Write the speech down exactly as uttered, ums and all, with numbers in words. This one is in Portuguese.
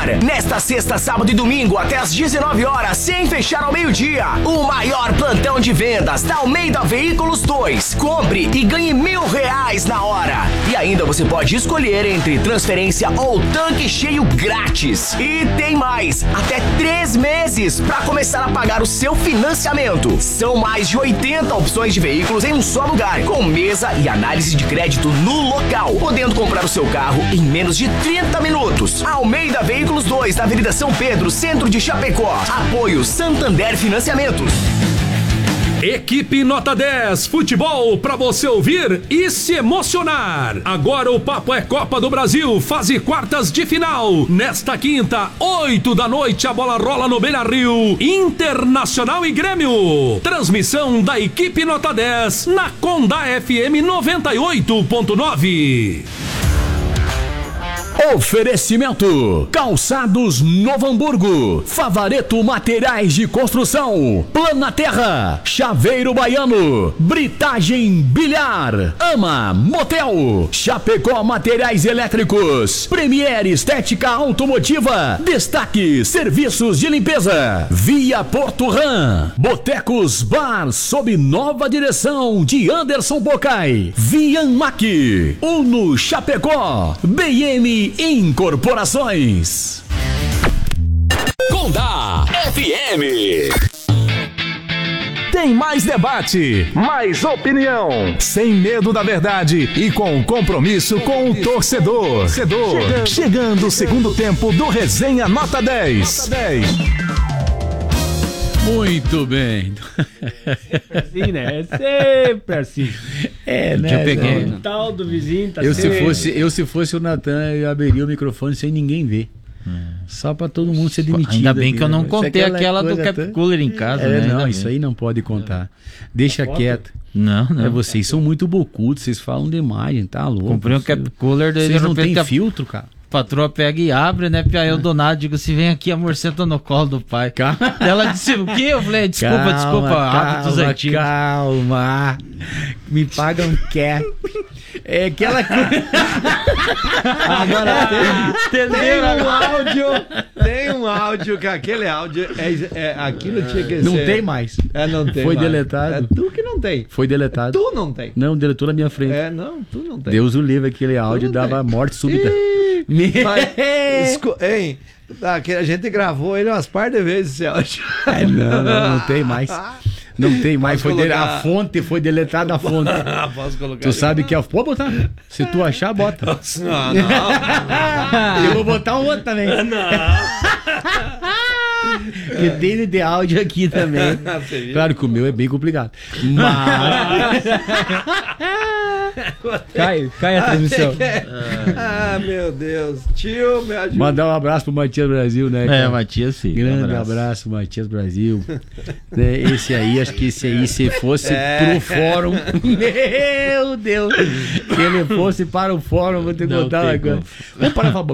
melhor. Nesta sexta, sábado e domingo, até às dezenove horas, sem fechar ao meio-dia. O maior plantão de vendas da Almeida Veículos dois. Compre e ganhe mil reais na hora. E ainda você pode escolher entre transferência ou tanque cheio grátis. E tem mais, até três meses para começar a pagar o seu financiamento. São mais de oitenta opções de veículos em um só lugar, com mesa e análise de crédito no local, podendo comprar o seu carro em menos de trinta minutos. Almeida Veículos dois, na Avenida São Pedro, centro de Chapecó. Apoio Santander Financiamentos. Equipe Nota dez, futebol pra você ouvir e se emocionar. Agora o papo é Copa do Brasil, fase quartas de final. Nesta quinta, oito da noite, a bola rola no Beira-Rio. Internacional e Grêmio. Transmissão da equipe Nota dez na Condá F M noventa e oito ponto nove. Oferecimento: Calçados Novo Hamburgo, Favareto Materiais de Construção, Plana Terra, Chaveiro Baiano, Britagem Bilhar, Ama Motel, Chapecó Materiais Elétricos, Premier Estética Automotiva, Destaque Serviços de Limpeza, Via Porto Ram, Botecos Bar sob nova direção de Anderson Bocai, Vianmac, Uno Chapecó, B M Incorporações. Condá F M. Tem mais debate, mais opinião, sem medo da verdade e com compromisso com o torcedor. torcedor. Chegando o segundo tempo do Resenha Nota dez. Nota dez. Muito bem. Assim, né? É sempre assim. É, né? Eu peguei. O tal do vizinho tá eu, sempre... se fosse, eu, se fosse o Natan, eu abriria o microfone sem ninguém ver. Hum. Só pra todo mundo ser demitido. Ainda bem aqui, que eu não né? contei aquela do Cap Cooler em casa, é, né? Não, isso aí não pode contar. Deixa quieto. Não, não. É, vocês são muito bocudos, vocês falam demais, tá louco? Comprei um Cap Cooler. Vocês não tem filtro, cara. A patroa pega e abre, né? Pra eu donar, digo, se vem aqui, amor, senta no colo do pai. Calma. Ela disse, o quê? Eu falei, desculpa, calma, desculpa, hábitos antigos. Calma, me pagam cap. É aquela coisa. Agora tem, tem um áudio, tem um áudio que aquele áudio é, é aquilo tinha que não ser. Não tem mais. É, não tem. Foi mais. deletado. É tu que não tem. Foi deletado. É, tu não tem. Não, deletou na minha frente. É, não, tu não tem. Deus o livre, aquele áudio dava tem. Morte súbita. Mas, esco... Hein, a gente gravou ele umas par de vezes esse áudio. É, não, não, não tem mais. Não tem mais, foi colocar... dele... a fonte foi deletada a fonte. Posso colocar tu ali. Sabe que é. Pode botar. Se tu achar, bota. Não, não. Eu vou botar um outro também. Não. Que tem de áudio aqui também. Claro que o meu é bem complicado. Mas. Cai, cai a transmissão. Ah, meu Deus. Tio, me ajuda. Mandar um abraço pro Matias Brasil, né? Cara? É, Matias, sim. Grande um abraço. abraço, Matias Brasil. Esse aí, acho que esse aí, se fosse é. pro fórum. Meu Deus! Se ele fosse para o fórum, vou ter que contar uma coisa. Vamos parar